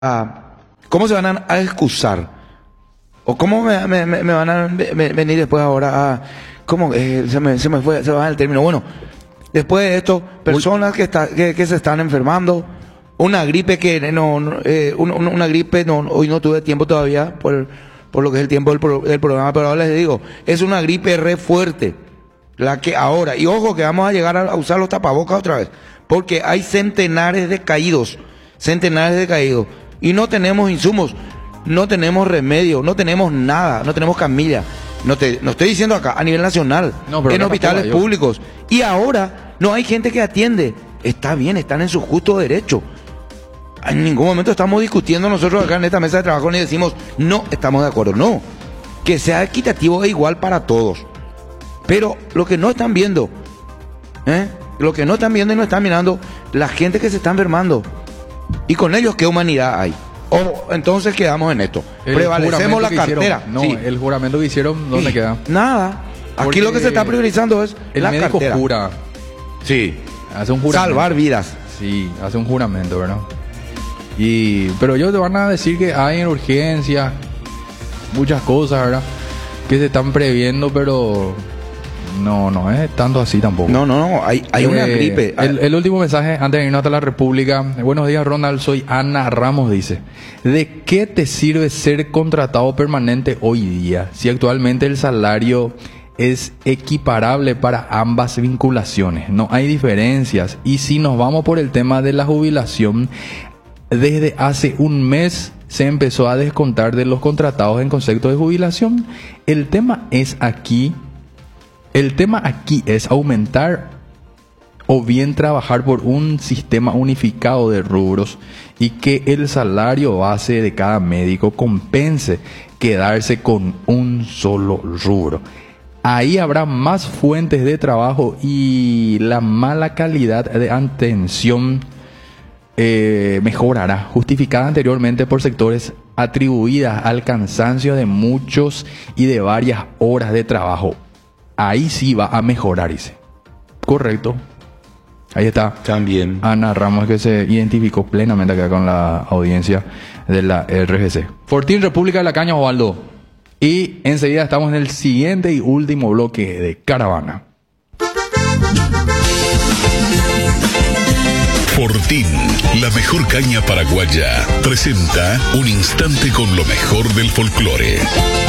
¿Cómo se van a excusar? ¿O cómo me van a venir después ahora a... ¿Cómo? Se me fue, se va el término. Bueno, después de esto, personas que se están enfermando, una gripe una gripe, hoy no tuve tiempo todavía por lo que es el tiempo del programa, pero ahora les digo, es una gripe re fuerte, la que ahora, y ojo que vamos a llegar a usar los tapabocas otra vez, porque hay centenares de caídos, y no tenemos insumos, no tenemos remedio, no tenemos nada, no tenemos camilla. No estoy diciendo acá, a nivel nacional, en hospitales públicos. Y ahora no hay gente que atiende. Está bien, están en su justo derecho. En ningún momento estamos discutiendo nosotros acá en esta mesa de trabajo ni decimos, no estamos de acuerdo. No, que sea equitativo e igual para todos. Pero lo que no están viendo, lo que no están viendo y no están mirando, la gente que se está enfermando. Y con ellos, ¿qué humanidad hay? O entonces quedamos en esto. Prevalecemos la cartera. El juramento que hicieron, ¿dónde queda? Nada. Aquí porque lo que se está priorizando es el la médico cartera. Jura. Sí. Hace un juramento. Salvar vidas. Sí, hace un juramento, ¿verdad? Pero ellos te van a decir que hay en urgencia muchas cosas, ¿verdad? Que se están previendo, pero no es tanto así tampoco. No, hay una gripe. El último mensaje antes de irnos hasta la República. Buenos días, Ronald, soy Ana Ramos, dice. ¿De qué te sirve ser contratado permanente hoy día si actualmente el salario es equiparable para ambas vinculaciones? No hay diferencias. Y si nos vamos por el tema de la jubilación, desde hace un mes se empezó a descontar de los contratados en concepto de jubilación. El tema aquí es aumentar o bien trabajar por un sistema unificado de rubros y que el salario base de cada médico compense quedarse con un solo rubro. Ahí habrá más fuentes de trabajo y la mala calidad de atención mejorará, justificada anteriormente por sectores atribuidas al cansancio de muchos y de varias horas de trabajo. Ahí sí va a mejorar, dice. Correcto. Ahí está. También Ana Ramos, que se identificó plenamente acá con la audiencia de la RGC. Fortín, República de la Caña, Osvaldo. Y enseguida estamos en el siguiente y último bloque de Caravana. Fortín, la mejor caña paraguaya, presenta un instante con lo mejor del folclore.